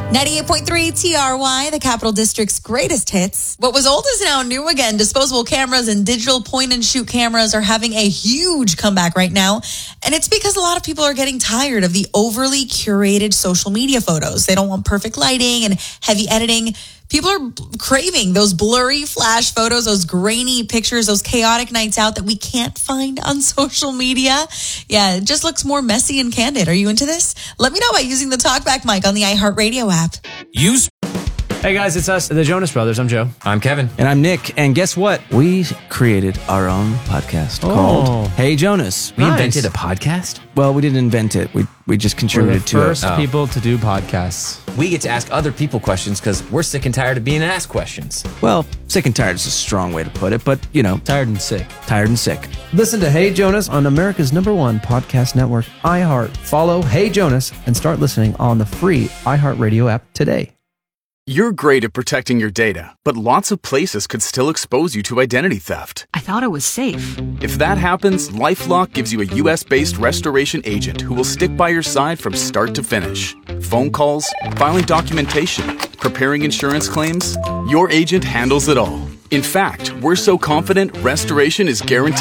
98.3 TRY, the Capital District's greatest hits. What was old is now new again. Disposable cameras and digital point-and-shoot cameras are having a huge comeback right now. And it's because a lot of people are getting tired of the overly curated social media photos. They don't want perfect lighting and heavy editing. People are craving those blurry flash photos, those grainy pictures, those chaotic nights out that we can't find on social media. Yeah, it just looks more messy and candid. Are you into this? Let me know by using the TalkBack mic on the iHeartRadio app. Hey guys, it's us, the Jonas Brothers. I'm Joe. I'm Kevin. And I'm Nick. And guess what? We created our own podcast called Hey Jonas. We invented a podcast? Well, we didn't invent it. We just contributed to it. We're the first people to do podcasts. We get to ask other people questions because we're sick and tired of being asked questions. Well, sick and tired is a strong way to put it, but, you know. Tired and sick. Tired and sick. Listen to Hey Jonas on America's #1 podcast network, iHeart. Follow Hey Jonas and start listening on the free iHeartRadio app today. You're great at protecting your data, but lots of places could still expose you to identity theft. I thought it was safe. If that happens, LifeLock gives you a US-based restoration agent who will stick by your side from start to finish. Phone calls, filing documentation, preparing insurance claims, your agent handles it all. In fact, we're so confident restoration is guaranteed